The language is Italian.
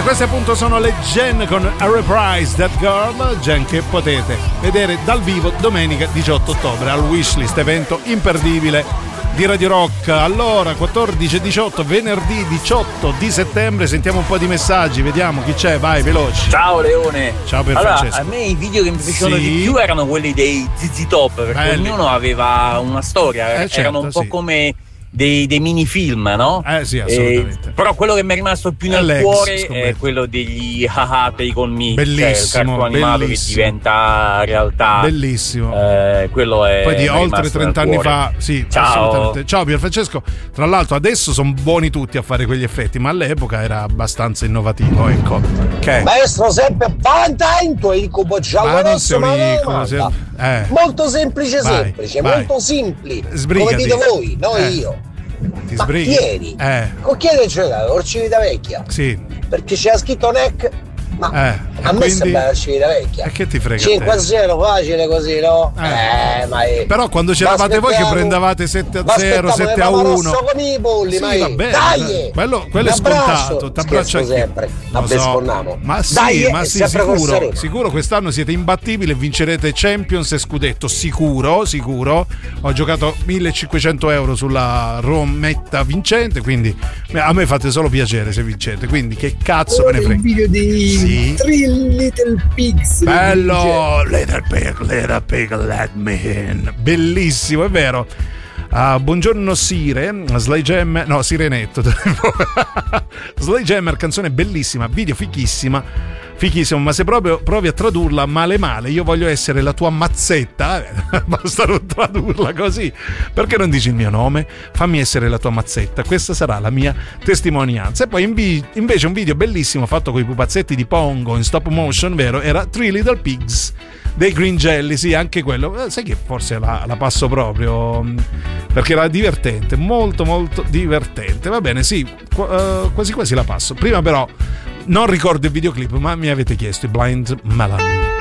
queste appunto sono le Gen con A Reprise That Girl, Gen che potete vedere dal vivo domenica 18 ottobre al Wishlist, evento imperdibile di Radio Rock. Allora 14 e 18, venerdì 18 di settembre, sentiamo un po' di messaggi, vediamo chi c'è, vai veloci. Ciao Leone. Ciao Francesco. A me i video che mi piacevano di più erano quelli dei ZZ Top, perché belli. Ognuno aveva una storia, certo, erano un po' come dei mini film, no? Sì, assolutamente. Però quello che mi è rimasto più nel cuore è quello degli Haha Take On Me, bellissimo, cioè il cartone animato che diventa realtà. Bellissimo. Quello è poi di oltre 30 anni fa. Sì, ciao. Assolutamente. Ciao Pierfrancesco. Tra l'altro adesso sono buoni tutti a fare quegli effetti, ma all'epoca era abbastanza innovativo, ecco. Okay. Maestro sempre contento e incubo già adesso, molto semplice, vai. Molto simpli. Sbrigati. Come dite voi, non io. Ti sbrighi? Ieri con chi hai giocato? Orcivitavecchia? Sì. Perché c'era scritto NEC. Ma a me sembra Orcivitavecchia. E che ti frega? 5-0 facile così, no? Però quando c'eravate voi che prendevate 7-0, 7-1 con i polli, dai! Quello è scontato. T'abbraccio sempre. Ma sì, sicuro quest'anno siete imbattibili e vincerete Champions e Scudetto, sicuro. Ho giocato 1.500 euro sulla Rometta vincente, quindi a me fate solo piacere se vincete, quindi che cazzo me ne frega. Il video di Three Little Pigs, bello, Little Pig let me in, bellissimo, è vero. Buongiorno Sire, Sirenetto. Sly Jammer, canzone bellissima, video fichissimo, ma se proprio provi a tradurla male, io voglio essere la tua mazzetta, basta non tradurla così. Perché non dici il mio nome? Fammi essere la tua mazzetta, questa sarà la mia testimonianza. E poi invece un video bellissimo fatto con i pupazzetti di Pongo in stop motion, vero? Era Three Little Pigs dei Green Jelly, sì, anche quello. Sai che forse la passo proprio perché era divertente, molto molto divertente. Va bene, sì, quasi la passo. Prima però non ricordo il videoclip, ma mi avete chiesto i Blind Melon.